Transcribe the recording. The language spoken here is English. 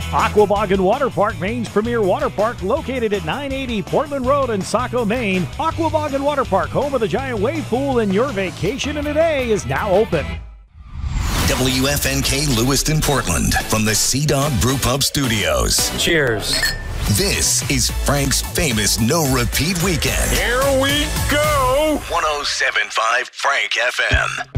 Aquabog Water Park, Maine's premier water park, located at 980 Portland Road in Saco, Maine. Aquabog Water Park, home of the giant wave pool, and your vacation in a day is now open. WFNK Lewiston, Portland, from the Sea Dog Brew Pub Studios. Cheers. This is Frank's famous no-repeat weekend. Here we go! 107.5 Frank FM.